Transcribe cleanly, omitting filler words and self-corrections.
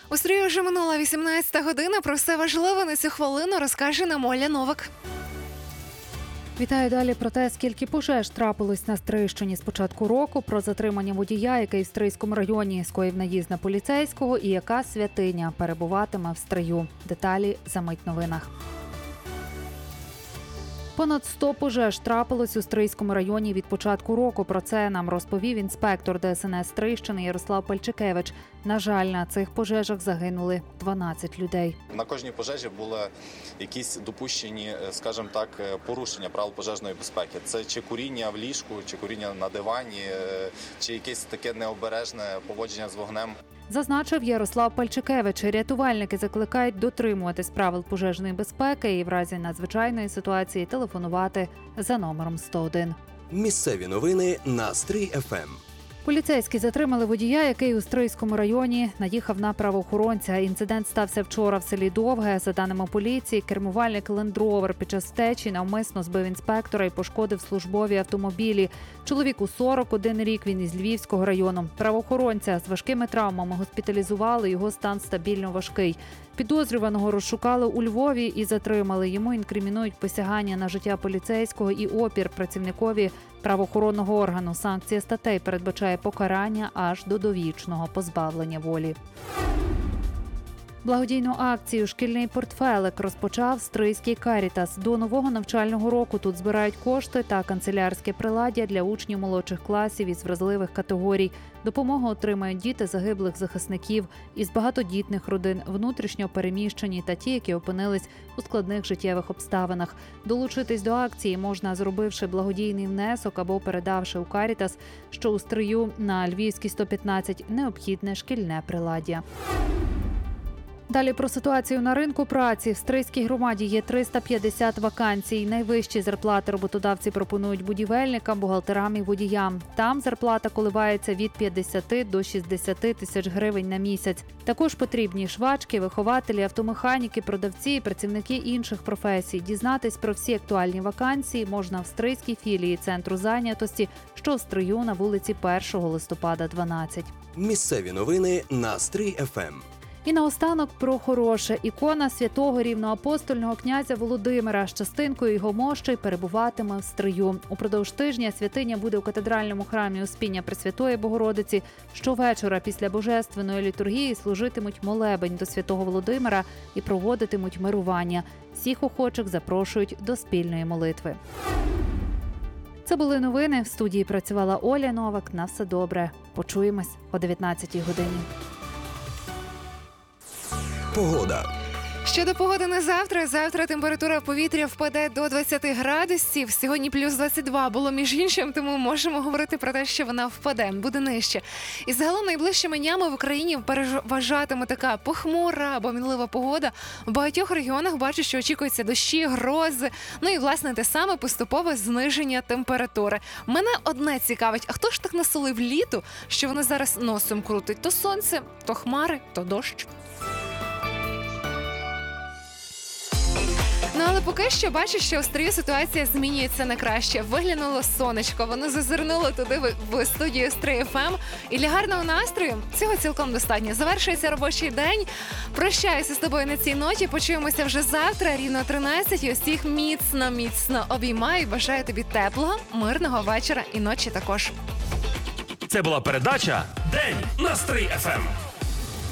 У Стрию вже минула 18 година. Про все важливе на цю хвилину розкаже нам Оля Новак. Вітаю далі про те, скільки пожеж трапилось на Стрийщині з початку року, про затримання водія, який в Стрийському районі скоїв наїзд на поліцейського, і яка святиня перебуватиме в Стрию. Деталі за мить в новинах. Понад 100 пожеж трапилось у Стрийському районі від початку року. Про це нам розповів інспектор ДСНС Стрийщини Ярослав Пальчикевич. На жаль, на цих пожежах загинули 12 людей. На кожній пожежі були якісь допущені, скажімо так, порушення правил пожежної безпеки. Це чи куріння в ліжку, чи куріння на дивані, чи якесь таке необережне поводження з вогнем. Зазначив Ярослав Пальчикевич. Рятувальники закликають дотримуватись правил пожежної безпеки і в разі надзвичайної ситуації телефонувати за номером 101. Місцеві новини на Стрий ФМ. Поліцейські затримали водія, який у Стрийському районі наїхав на правоохоронця. Інцидент стався вчора в селі Довге. За даними поліції, кермувальник лендровер під час втечі навмисно збив інспектора і пошкодив службові автомобілі. Чоловіку 41 рік, він із Львівського району. Правоохоронця з важкими травмами госпіталізували, його стан стабільно важкий. Підозрюваного розшукали у Львові і затримали. Йому інкримінують посягання на життя поліцейського і опір працівникові правоохоронного органу. Санкція статей передбачає покарання аж до довічного позбавлення волі. Благодійну акцію «Шкільний портфелик» розпочав Стрийський Карітас. До нового навчального року тут збирають кошти та канцелярське приладдя для учнів молодших класів із вразливих категорій. Допомогу отримають діти загиблих захисників із багатодітних родин, внутрішньо переміщені та ті, які опинились у складних життєвих обставинах. Долучитись до акції можна, зробивши благодійний внесок або передавши у Карітас, що у Стрию на Львівській 115 необхідне шкільне приладдя. Далі про ситуацію на ринку праці. В Стрийській громаді є 350 вакансій. Найвищі зарплати роботодавці пропонують будівельникам, бухгалтерам і водіям. Там зарплата коливається від 50 до 60 тисяч гривень на місяць. Також потрібні швачки, вихователі, автомеханіки, продавці і працівники інших професій. Дізнатись про всі актуальні вакансії можна в Стрийській філії Центру зайнятості, що в Стрию на вулиці 1 листопада, 12. Місцеві новини на Стрий ФМ. І наостанок про хороше. Ікона святого рівноапостольного князя Володимира з частинкою його мощей перебуватиме в Стрию. Упродовж тижня святиня буде у катедральному храмі Успіння Пресвятої Богородиці. Щовечора після божественної літургії служитимуть молебень до святого Володимира і проводитимуть мирування. Всіх охочих запрошують до спільної молитви. Це були новини. В студії працювала Оля Новак. На все добре. Почуємось о 19-й годині. Погода. Щодо погоди на завтра. Завтра температура повітря впаде до 20 градусів. Сьогодні плюс 22 було між іншим, тому можемо говорити про те, що вона впаде, буде нижче. І загалом найближчими днями в Україні переважатиме така похмура або мінлива погода. В багатьох регіонах бачу, що очікуються дощі, грози. Ну і, власне, те саме поступове зниження температури. Мене одне цікавить, а хто ж так насолив літу, що вони зараз носом крутить? То сонце, то хмари, то дощ. Ну, але поки що бачу, що в Стрию ситуація змінюється на краще. Виглянуло сонечко, воно зазирнуло туди в студію Стрий ФМ. І для гарного настрою цього цілком достатньо. Завершується робочий день. Прощаюся з тобою на цій ноті. Почуємося вже завтра, рівно 13. І усіх міцно обіймаю. Бажаю тобі теплого, мирного вечора і ночі також. Це була передача «День на Стрий ФМ».